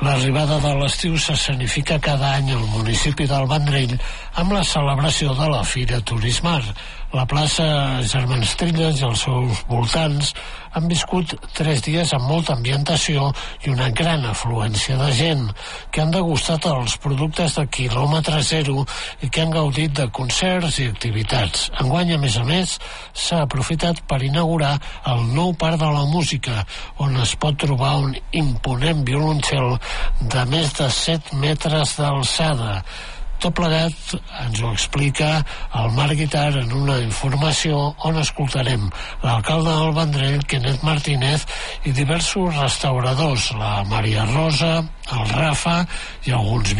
L'arribada de l'estiu s'escenifica cada any al municipi del Vendrell amb la celebració de la Fira Turismar. La plaça Germans Trilles i els seus voltants han viscut 3 dies amb molta ambientació i una gran afluència de gent que han degustat els productes de quilòmetre zero i que han gaudit de concerts i activitats. Enguany, a més, s'ha aprofitat per inaugurar el nou Parc de la Música, on es pot trobar un imponent violoncel de més de 7 metres d'alçada. Tot plegat ens ho explica el Marc Guitar en una informació on escoltarem l'alcalde del Vendrell, Kenneth Martínez, i diversos restauradors, la Maria Rosa, el Rafa i alguns